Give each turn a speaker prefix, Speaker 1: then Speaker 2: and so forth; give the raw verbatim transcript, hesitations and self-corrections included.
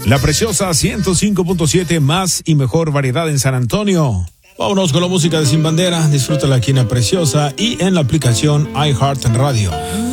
Speaker 1: La Preciosa ciento cinco punto siete, más y mejor variedad en San Antonio. Vámonos con la música de Sin Bandera. Disfrútala aquí en La Preciosa y en la aplicación iHeart Radio.